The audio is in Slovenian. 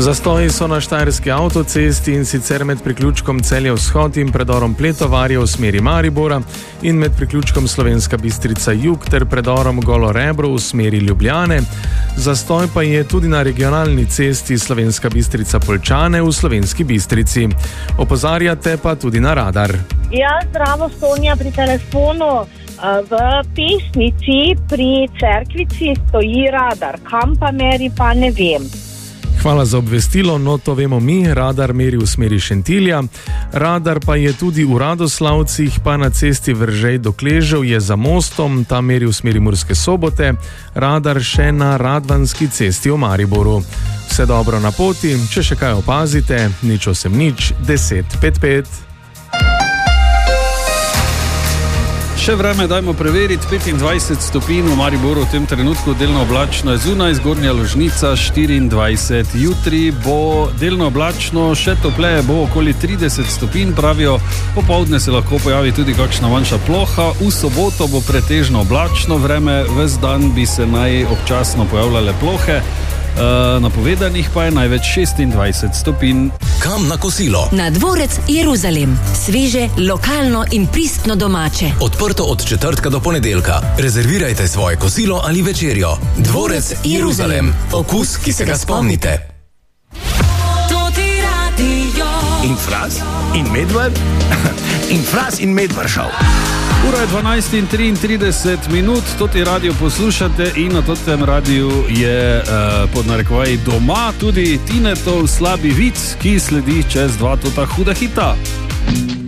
Zastoji so na štajerski avtocesti, in sicer med priključkom Celje vzhod in predorom Pletovarje v smeri Maribora in med priključkom Slovenska Bistrica jug ter predorom Golo Rebro v smeri Ljubljane. Zastoj pa je tudi na regionalni cesti Slovenska Bistrica Poljčane v Slovenski Bistrici. Opozarjate pa tudi na radar. Ja, zdravo, Sonja pri telefonu. V Pesnici pri Cerkvici stoji radar, kam pa meri, pa ne vem. Hvala za obvestilo, no to vemo mi, radar meri v smeri Šentilja. Radar pa je tudi v Radoslavcih, pa na cesti Veržej do Kležev je za mostom, tam meri v smeri Murske Sobote. Radar še na Radvanski cesti v Mariboru. Vse dobro na poti, če še kaj opazite, 081 10 55. Še vreme dajmo preveriti, 25 stopinj v Mariboru v tem trenutku, delno oblačno je zunaj, zgornja Ložnica 24. Jutri bo delno oblačno, še topleje bo okoli 30 stopinj, pravijo, popoldne se lahko pojavi tudi kakšna manjša ploha, v soboto bo pretežno oblačno vreme, ves dan bi se naj občasno pojavljale plohe. Napovedanih pa je največ 26 stopinj. Kam na kosilo? Na Dvorec Jeruzalem. Sveže, lokalno in pristno domače. Odprto od četrtka do ponedeljka. Rezervirajte svoje kosilo ali večerjo. Dvorec Jeruzalem. Okus, ki se ga spomnite. In Fras? In Medved? In Fras in Medvršav. Ura je 12:33, toti radio poslušate in na totem radiju je pod narekovaji doma tudi Tinetov slabi vic, ki sledi čez dva tota huda hita.